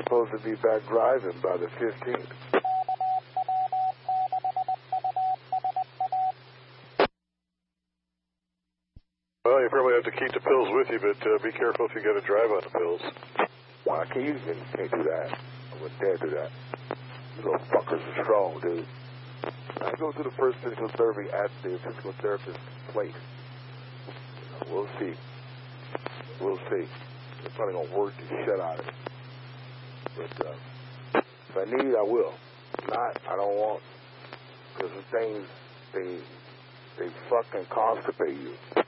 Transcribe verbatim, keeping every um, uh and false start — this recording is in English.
supposed to be back driving by the fifteenth. Well, you probably have to keep the pills with you, but uh, be careful if you got to drive on the pills. Well, I can't, you can't do that. I wouldn't dare do that. You little fuckers are strong, dude. I go to the first physical therapy at the physical therapist's place. You know, we'll see. We'll see. They're probably going to work the shit out of it. But uh, if I need, I will. If not, I don't want. Because the things, they, they fucking constipate you.